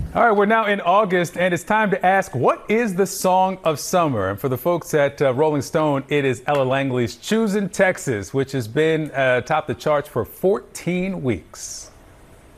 All right, we're now in August, and it's time to ask, what is the song of summer? And for the folks at Rolling Stone, it is Ella Langley's "Choosing Texas," which has been atop the charts for 14 weeks.